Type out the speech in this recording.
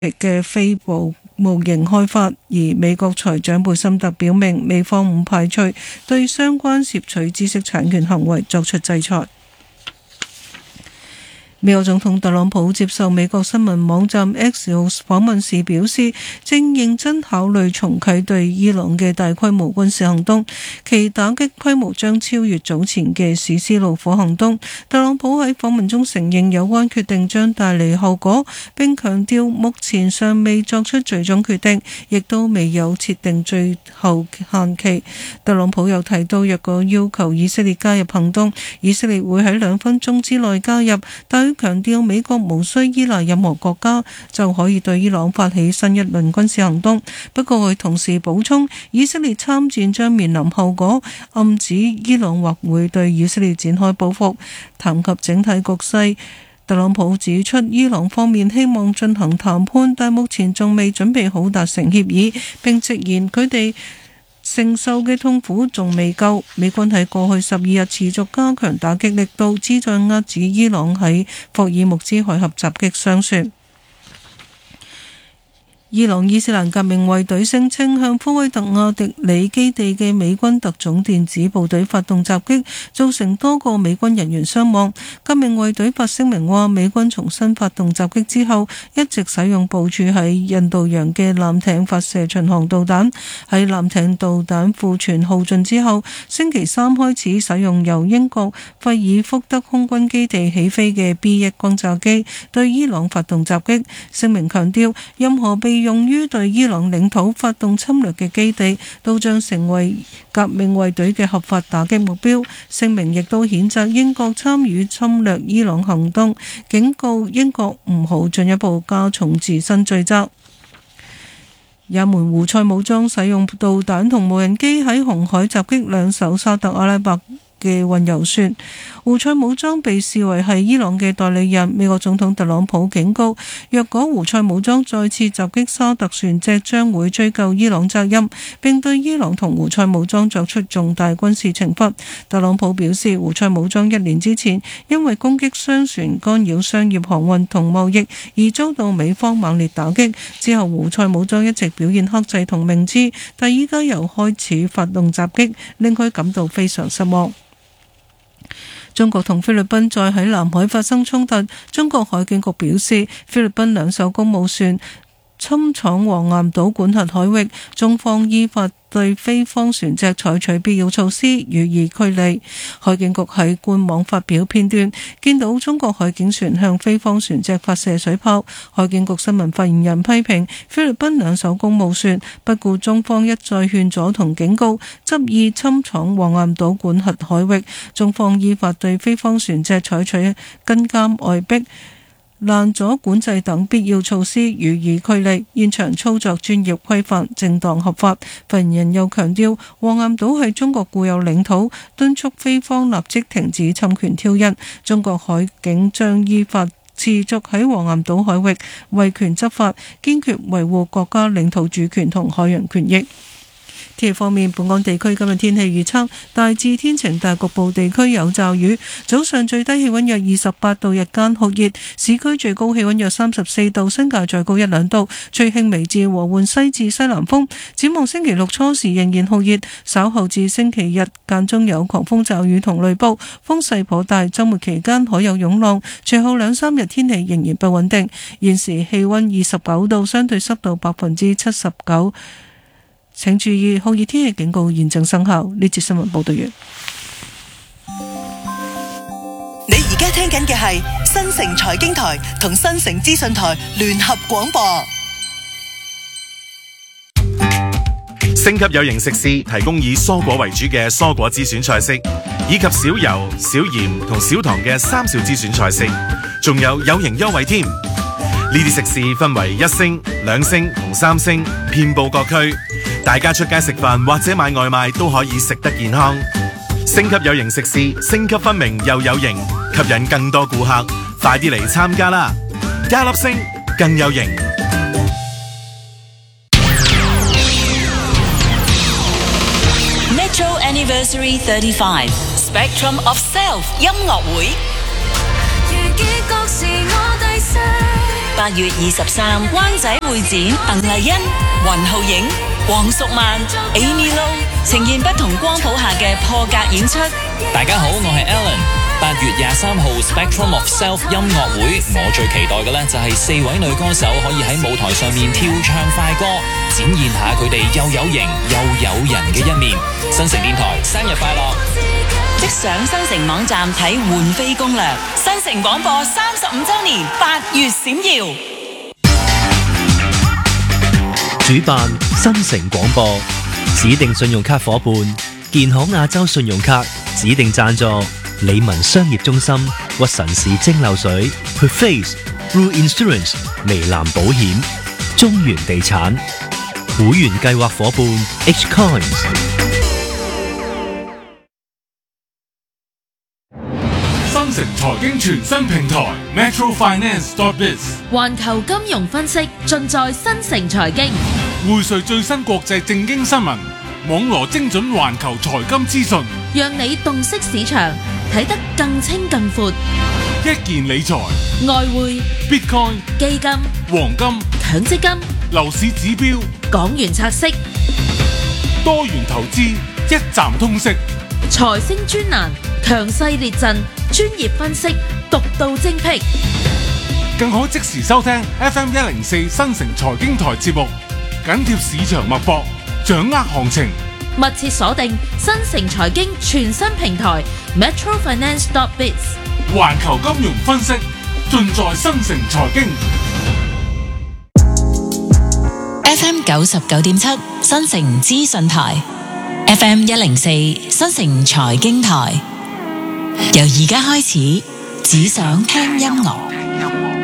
嘅非模型開發，而美國財長貝森特表明，美方唔排除對相關竊取知識產權行為作出制裁。美國總統特朗普接受美國新聞網站 X 訪問時表示，正認真考慮重啟對伊朗嘅大規模軍事行動，其打擊規模將超越早前嘅史詩怒火行動。特朗普喺訪問中承認有關決定將帶嚟後果，並強調目前尚未作出最終決定，亦都未有設定最後限期。特朗普又提到，若果要求以色列加入行動，以色列會喺2分鐘之內加入，但強調美國無需依賴任何國家就可以對伊朗發起新一輪軍事行動。不過佢同時補充，以色列參戰將面臨後果，暗指伊朗或會對以色列展開報復。談及整體局勢，特朗普指出，伊朗方面希望進行談判，但目前仲未準備好達成協議，並直言佢哋承受嘅痛苦仲未夠。美軍喺過去12日持續加強打擊力度，旨在遏止伊朗喺霍爾木茲海峽襲擊商船。伊朗伊斯蘭革命衛隊聲稱向科威特亞迪里基地嘅美軍特種電子部隊發動襲擊，造成多個美軍人員傷亡。革命衛隊發聲明話，美軍重新發動襲擊之後，一直使用部署喺印度洋嘅艦艇發射巡航導彈。喺艦艇導彈庫存耗盡之後，星期三開始使用由英國費爾福德空軍基地起飛嘅 B1 轟炸機對伊朗發動襲擊。聲明強調，任何被用於對伊朗領土發動侵略嘅基地，都將成為革命衛隊嘅合法打擊目標。聲明亦都譴責英國參與侵略伊朗行動，警告英國唔好進一步加重自身罪責。也門胡塞武裝使用導彈同無人機喺紅海襲擊2艘沙特阿拉伯嘅運油船。胡塞武裝被視為係伊朗嘅代理人。美國總統特朗普警告，若果胡塞武裝再次襲擊沙特船隻，將會追究伊朗責任，並對伊朗同胡塞武裝作出重大軍事懲罰。特朗普表示，胡塞武裝1年之前因為攻擊商船、干擾商業航運同貿易而遭到美方猛烈打擊，之後胡塞武裝一直表現克制同明智，但依家又開始發動襲擊，令佢感到非常失望。中國同菲律賓再喺南海發生衝突，中國海警局表示，菲律賓2艘公務船侵闖黃岩島管轄海域，中方依法對菲方船隻採取必要措施，予以驅離。海警局喺官網發表片段，見到中國海警船向菲方船隻發射水炮。海警局新聞發言人批評菲律賓2艘公務船不顧中方一再勸阻同警告，執意侵闖黃岩島管轄海域，中方依法對菲方船隻採取跟監外逼、攔阻管制等必要措施，予以驅離。現場操作專業規範、正當合法。發言人又強調，黃岩島係中國固有領土，敦促菲方立即停止侵權挑釁。中國海警將依法持續喺黃岩島海域維權執法，堅決維護國家領土主權同海洋權益。天氣方面，本港地區今日天氣預測大致天晴，但局部地區有驟雨。早上最低氣溫約28度，日間酷熱，市區最高氣溫約34度，新界再高1-2度。吹輕微至和緩西至西南風。展望星期六初時仍然酷熱，稍後至星期日間中有狂風驟雨同雷暴，風勢頗大。周末期間可有湧浪，隨後2-3日天氣仍然不穩定。現時氣溫29度，相對濕度79%。請注意酷熱天氣警告現正生效。呢節新聞報道完。 你而家聽緊嘅係新城財經台同新城資訊台聯合廣播。 星級有型食肆提供以蔬果為主嘅蔬果之選菜式，以及少油、少鹽同少糖嘅3少之選菜式，仲有型優惠添。呢啲食肆分為1星、2星同3星，遍佈各區。大家出街食飯或者買外賣都可以食得健康。星級有型食肆，星級分明又有型，吸引更多顧客。快啲嚟參加啦！加粒星更有型。 Metro Anniversary 35 Spectrum of Self 音樂會。 8月23，灣仔會展，鄧麗欣、雲浩影、黃淑曼、Amy Lo 呈現不同光譜下嘅破格演出。 大家好，我係 Alan。8月23號 Spectrum of Self 音樂會，我最期待嘅呢就係4位女歌手可以喺舞台上面跳唱快歌，展現下佢哋又有型又有人嘅一面。新城電台生日快樂！ 即上新城網站睇換飛攻略。新城廣播35週年8月閃耀， 主辦新城廣播，指定信用卡夥伴建行亞洲信用卡，指定贊助理文商業中心、屈臣氏蒸餾水、Perface、Blue Insurance、微藍保險、中原地產，會員計劃夥伴 H Coins。 新城財經全新平台 Metro Finance.biz， 環球金融分析盡在新城財經， 匯萃最新國際政經新聞，網羅精準環球財金資訊， 讓你洞悉市場，睇得更清更闊。 一件理財、 外匯、 Bitcoin、 基金、 黃金、 強積金、 樓市指標、 港元拆息、 多元投資，一站通識。 財星專欄，強勢列陣，專業分析，獨到精闢。 更可即時收聽 FM104 新城財經台節目，緊貼市場脈搏，掌握行情。 密切鎖定新城財經全新平台 Metro Finance.biz， 環球金融分析盡在新城財經。 FM 99.7新城資訊台， FM 104新城財經台。由而家開始，只想聽音樂。